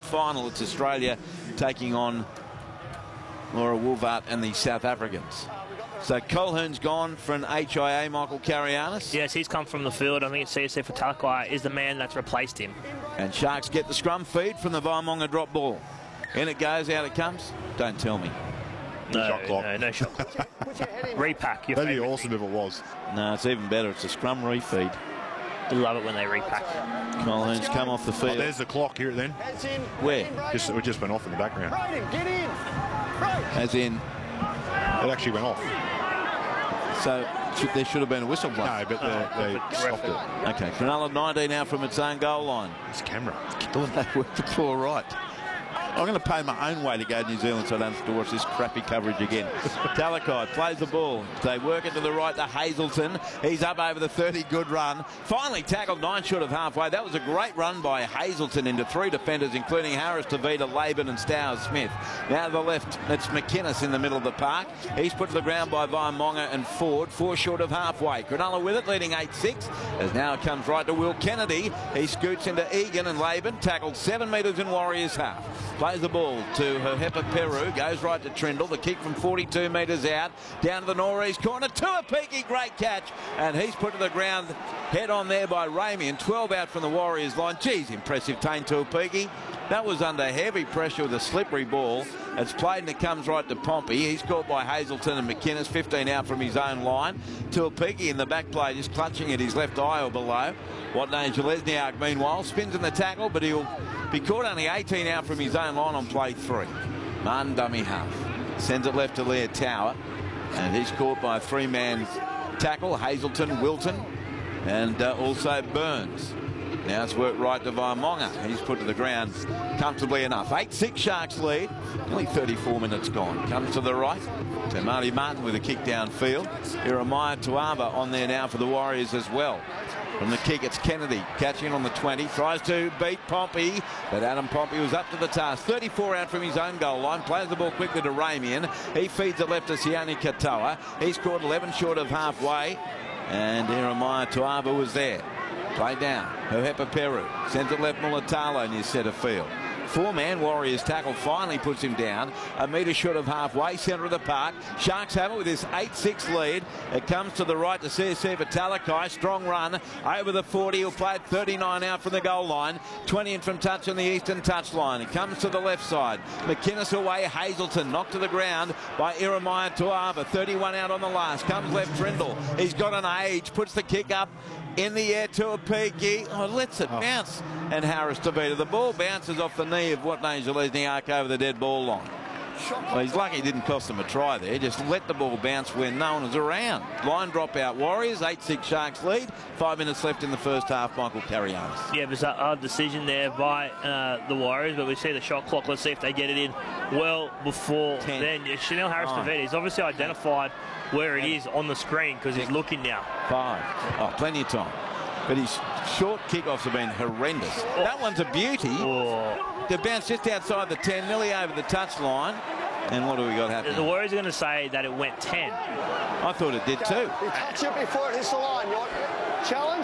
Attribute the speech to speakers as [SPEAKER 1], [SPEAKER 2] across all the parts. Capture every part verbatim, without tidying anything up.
[SPEAKER 1] final. It's Australia taking on Laura Woolvart and the South Africans. So Colquhoun's gone for an H I A, Michael Carianis.
[SPEAKER 2] Yes, he's come from the field. I think it's C S F Talakai is the man that's replaced him.
[SPEAKER 1] And Sharks get the scrum feed from the Vaimonga drop ball. In it goes, out it comes. Don't tell me.
[SPEAKER 2] No,
[SPEAKER 3] shot clock.
[SPEAKER 2] no, no shot clock. Repack. Your
[SPEAKER 3] That'd be
[SPEAKER 2] favourite
[SPEAKER 3] awesome
[SPEAKER 2] thing.
[SPEAKER 3] if it was.
[SPEAKER 1] No, it's even better. It's a scrum refeed.
[SPEAKER 2] I love it when they repack.
[SPEAKER 1] Colquhoun's come off the
[SPEAKER 3] Oh,
[SPEAKER 1] field.
[SPEAKER 3] there's the clock here then.
[SPEAKER 1] Where?
[SPEAKER 3] Just, it just went off in the background.
[SPEAKER 4] Get in.
[SPEAKER 1] As in,
[SPEAKER 3] It actually went off.
[SPEAKER 1] so should, there should have been a whistle blown.
[SPEAKER 3] No, but they, they stopped it.
[SPEAKER 1] Okay, Cronulla nineteen out from its own goal line.
[SPEAKER 3] This camera.
[SPEAKER 1] They worked the claw right. I'm going to pay my own way to go to New Zealand so I don't have to watch this crappy coverage again. Talakai plays the ball. They work it to the right to Hazelton. He's up over the thirty. Good run. Finally tackled nine short of halfway. That was a great run by Hazelton into three defenders, including Harris, Tavita, Laban and Stowers Smith. Now to the left, it's McInnes in the middle of the park. He's put to the ground by Vaimonga and Ford. Four short of halfway. Cronulla with it, leading eight six. As now it comes right to Will Kennedy. He scoots into Egan and Laban. Tackled seven metres in Warriors half. Plays the ball to Herhepa Peru, goes right to Trindle. The kick from forty-two metres out, down to the northeast corner. Tuapiki, great catch, and he's put to the ground head on there by Ramian. twelve out from the Warriors line. Geez, impressive Tane Tuapiki. That was under heavy pressure with a slippery ball. It's played and it comes right to Pompey. He's caught by Hazelton and McInnes, fifteen out from his own line. Tuapiki in the back play, just clutching at his left eye or below. Watney Jelezniak, meanwhile, spins in the tackle, but he'll be caught only eighteen out from his own line on play three. Martin dummy half. Sends it left to Leah Tower, and he's caught by a three-man tackle. Hazelton, Wilton, and uh, also Burns. Now it's worked right to Vaimonga. He's put to the ground comfortably enough. eight six Sharks lead. Only thirty-four minutes gone. Comes to the right. To Marty Martin with a kick downfield. Jeremiah Tuava on there now for the Warriors as well. From the kick, it's Kennedy catching on the twenty. Tries to beat Pompey, but Adam Pompey was up to the task. thirty-four out from his own goal line. Plays the ball quickly to Ramian. He feeds it left to Sione Katoa. He's caught eleven short of halfway. And Jeremiah Tuava was there. Play down. Herhepa Peru sends it left Mulatalo near centre field. Four-man Warriors tackle finally puts him down. A metre short of halfway, centre of the park. Sharks have it with this eight six lead. It comes to the right to C S C for Talakai. Strong run over the forty. He'll play it thirty-nine out from the goal line. twenty in from touch on the eastern touch line. It comes to the left side. McInnes away. Hazelton knocked to the ground by Jeremiah Tuava. thirty-one out on the last. Comes left Trindle. He's got an age. Puts the kick up in the air to a peaky. Oh, lets it oh. bounce. And Harris to beat it. The ball bounces off the knee of Watney Jelezniak over the dead ball line. Well, he's lucky it didn't cost him a try there. Just let the ball bounce when no one was around. Line drop out Warriors. eight six Sharks lead. Five minutes left in the first half. Michael Carianis.
[SPEAKER 2] Yeah, it was a hard decision there by uh, the Warriors, but we see the shot clock. Let's see if they get it in well before Ten. then. Yeah, Chanel Harris-Tavita, he's obviously identified where it is on the screen because he's looking now.
[SPEAKER 1] Five. Oh, plenty of time. But his short kickoffs have been horrendous. Oh. That one's a beauty.
[SPEAKER 2] Oh.
[SPEAKER 1] The bounce just outside the ten, nearly over the touchline. And what do we got happening?
[SPEAKER 2] The Warriors are going to say that it went ten.
[SPEAKER 1] I thought it did too.
[SPEAKER 4] You touch it before it hits the line. You want challenge?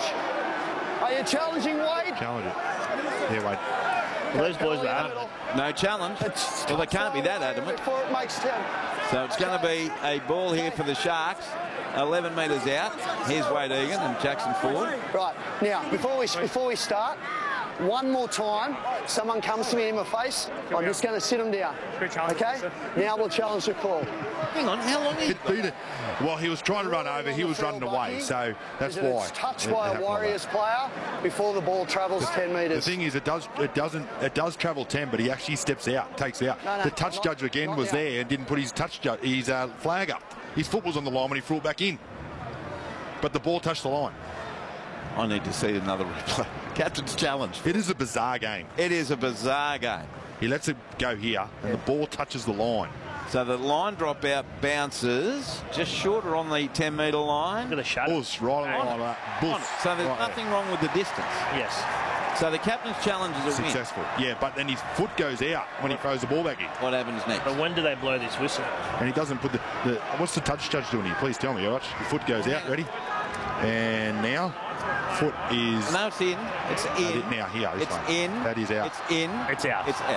[SPEAKER 4] Are you challenging Wade?
[SPEAKER 3] Challenge it. Yeah, Wade.
[SPEAKER 2] Well, those boys were adamant.
[SPEAKER 1] No challenge. It's well, they can't be that adamant.
[SPEAKER 4] Before it makes ten.
[SPEAKER 1] So it's going to be a ball here for the Sharks. eleven metres out. Here's Wade Egan and Jackson Ford.
[SPEAKER 4] Right, now, before we, before we start, one more time, someone comes to me in my face, I'm just going to sit them down. Okay? Now we'll challenge the call.
[SPEAKER 1] Hang on, how long is
[SPEAKER 3] it? Well, he was trying to run over, he was running away, so that's why.
[SPEAKER 4] It's touched by a Warriors player before the ball travels ten metres.
[SPEAKER 3] The thing is, it does it doesn't it does travel ten, but he actually steps out, takes out.
[SPEAKER 4] No, no,
[SPEAKER 3] the touch
[SPEAKER 4] not,
[SPEAKER 3] judge again was there and didn't put his touch judge, his uh, flag up. His foot was on the line when he threw it back in, but the ball touched the line.
[SPEAKER 1] I need to see another replay. Captain's challenge.
[SPEAKER 3] It is a bizarre game.
[SPEAKER 1] It is a bizarre game.
[SPEAKER 3] He lets it go here, and the ball touches the line.
[SPEAKER 1] So the line drop out bounces just shorter on the ten metre line.
[SPEAKER 2] Look at the shadow.
[SPEAKER 3] Buzz, right on, on that. Buzz.
[SPEAKER 1] So there's
[SPEAKER 3] right
[SPEAKER 1] nothing
[SPEAKER 3] there.
[SPEAKER 1] wrong with the distance.
[SPEAKER 2] Yes.
[SPEAKER 1] So the captain's challenge is a
[SPEAKER 3] successful.
[SPEAKER 1] win.
[SPEAKER 3] Yeah, but then his foot goes out when he throws the ball back in.
[SPEAKER 1] What happens next?
[SPEAKER 2] But when do they blow this whistle?
[SPEAKER 3] And he doesn't put the, the what's the touch judge doing here? Please tell me, Arch. The foot goes out, ready? And now, foot is...
[SPEAKER 1] No, it's in. It's in.
[SPEAKER 3] Now, here, this
[SPEAKER 1] it's
[SPEAKER 3] one.
[SPEAKER 1] in.
[SPEAKER 3] That is out.
[SPEAKER 1] It's in.
[SPEAKER 2] It's out.
[SPEAKER 1] It's out.